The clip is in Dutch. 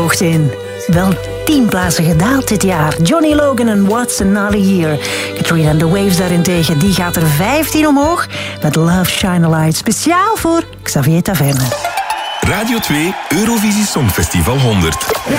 hoogte in. Wel 10 plaatsen gedaald dit jaar. Johnny Logan en What's Another Year. Katrina and the Waves daarentegen, die gaat er 15 omhoog. Met Love Shine a Light. Speciaal voor Xavier Taverne. Radio 2 Eurovisie Songfestival 100.